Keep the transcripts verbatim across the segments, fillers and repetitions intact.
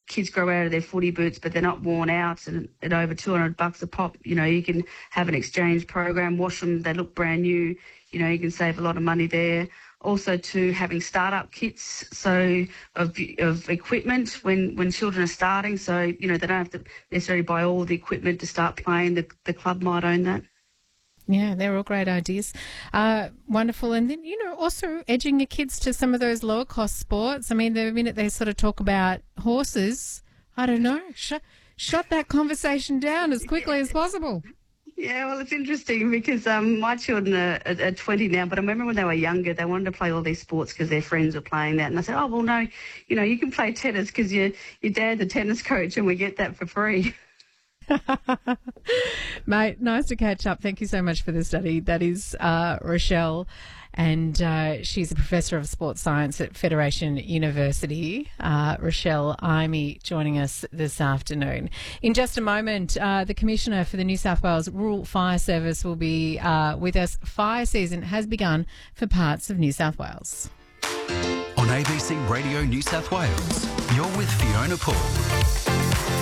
kids grow out of their footy boots, but they're not worn out, and at over two hundred bucks a pop, you know, you can have an exchange program, wash them, they look brand new, you know, you can save a lot of money there. Also to having startup kits, so of, of equipment when, when children are starting, so, you know, they don't have to necessarily buy all the equipment to start playing. The, the club might own that. Yeah, they're all great ideas. Uh, wonderful. And then, you know, also edging your kids to some of those lower cost sports. I mean, the minute they sort of talk about horses, I don't know, shut, shut that conversation down as quickly as possible. Yeah, well, it's interesting because um, my children are, are, are twenty now, but I remember when they were younger, they wanted to play all these sports because their friends were playing that. And I said, oh, well, no, you know, you can play tennis because your, your dad's a tennis coach and we get that for free. Mate, nice to catch up. Thank you so much for the study. That is uh, Rochelle, and uh, she's a professor of sports science at Federation University. Uh, Rochelle Imey joining us this afternoon. In just a moment, uh, the Commissioner for the New South Wales Rural Fire Service will be uh, with us. Fire season has begun for parts of New South Wales. On A B C Radio New South Wales, you're with Fiona Paul.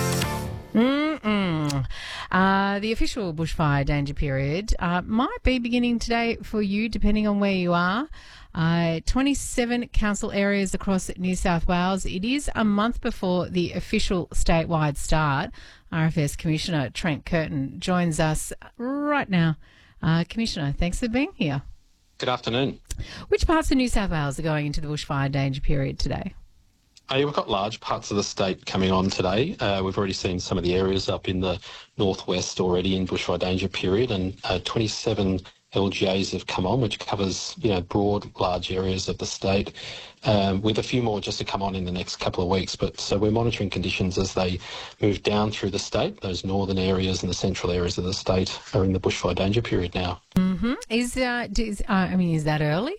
Mm-mm. Uh, the official bushfire danger period uh, might be beginning today for you, depending on where you are. Uh, twenty-seven council areas across New South Wales. It is a month before the official statewide start. R F S Commissioner Trent Curtin joins us right now. Uh, Commissioner, thanks for being here. Good afternoon. Which parts of New South Wales are going into the bushfire danger period today? Uh, we've got large parts of the state coming on today. Uh, we've already seen some of the areas up in the northwest already in bushfire danger period, and uh, twenty-seven L G As have come on, which covers, you know, broad, large areas of the state, um, with a few more just to come on in the next couple of weeks. But so we're monitoring conditions as they move down through the state. Those northern areas and the central areas of the state are in the bushfire danger period now. Mm-hmm. Is, uh, is uh, I mean, is that early?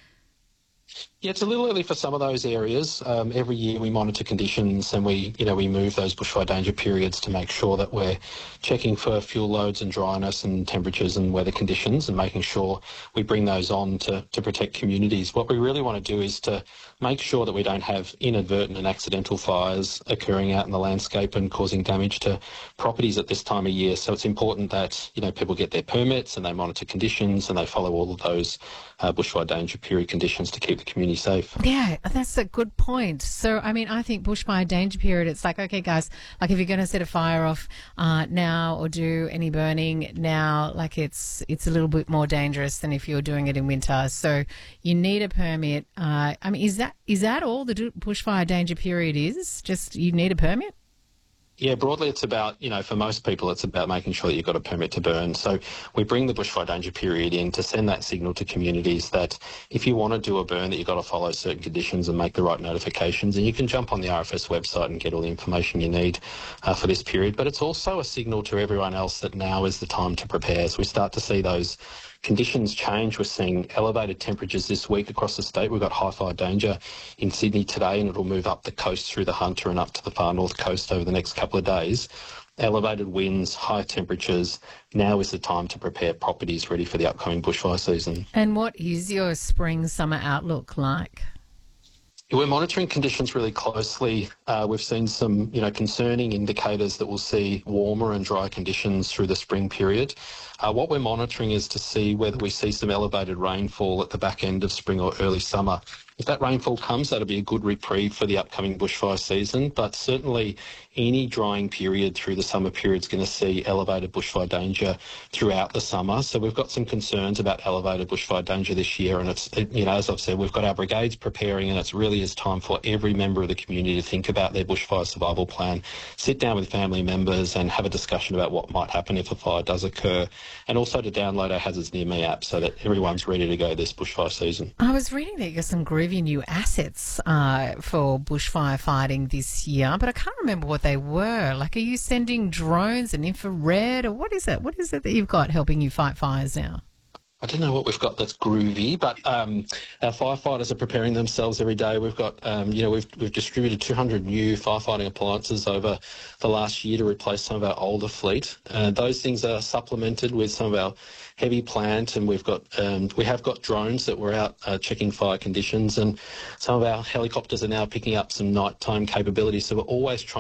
Yeah, it's a little early for some of those areas. Um, every year we monitor conditions and we, you know, we move those bushfire danger periods to make sure that we're checking for fuel loads and dryness and temperatures and weather conditions and making sure we bring those on to, to protect communities. What we really want to do is to make sure that we don't have inadvertent and accidental fires occurring out in the landscape and causing damage to properties at this time of year. So it's important that, you know, people get their permits and they monitor conditions and they follow all of those uh, bushfire danger period conditions to keep the community safe. Yeah, that's a good point. So, I mean, I think bushfire danger period, it's like, okay, guys, like if you're going to set a fire off uh, now or do any burning now, like it's it's a little bit more dangerous than if you're doing it in winter. So you need a permit. Uh, I mean, is that is that all the bushfire danger period is? Just you need a permit? Yeah, broadly it's about, you know, for most people it's about making sure that you've got a permit to burn. So we bring the bushfire danger period in to send that signal to communities that if you want to do a burn that you've got to follow certain conditions and make the right notifications. And you can jump on the R F S website and get all the information you need uh, for this period. But it's also a signal to everyone else that now is the time to prepare. As we start to see those conditions change, we're seeing elevated temperatures this week across the state. We've got high fire danger in Sydney today, and it'll move up the coast through the Hunter and up to the far north coast over the next couple of days. Elevated winds, high temperatures. Now is the time to prepare properties ready for the upcoming bushfire season. And what is your spring summer outlook like? We're monitoring conditions really closely. Uh, we've seen some, you know, concerning indicators that we'll see warmer and dry conditions through the spring period. Uh, what we're monitoring is to see whether we see some elevated rainfall at the back end of spring or early summer. If that rainfall comes, that'll be a good reprieve for the upcoming bushfire season, but certainly any drying period through the summer period is going to see elevated bushfire danger throughout the summer. So we've got some concerns about elevated bushfire danger this year, and it's, you know, as I've said, we've got our brigades preparing, and it's really is time for every member of the community to think about their bushfire survival plan, sit down with family members and have a discussion about what might happen if a fire does occur, and also to download our Hazards Near Me app so that everyone's ready to go this bushfire season. I was reading that you got some groovy new assets uh, for bushfire fighting this year, but I can't remember what they were. Like, are you sending drones and infrared, or what is it? What is it that you've got helping you fight fires now? I don't know what we've got that's groovy, but um, our firefighters are preparing themselves every day. We've got, um, you know, we've we've distributed two hundred new firefighting appliances over the last year to replace some of our older fleet. Uh, those things are supplemented with some of our heavy plant, and we've got um, we have got drones that were out uh, checking fire conditions, and some of our helicopters are now picking up some nighttime capability. So we're always trying